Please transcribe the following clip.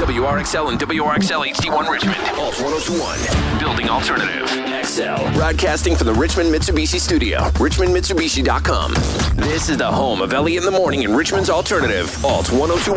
WRXL and WRXL HD1 Richmond. Alt 1021. Building Alternative. XL. Broadcasting from the Richmond Mitsubishi Studio. RichmondMitsubishi.com. This is the home of Ellie in the Morning in Richmond's Alternative. Alt 1021.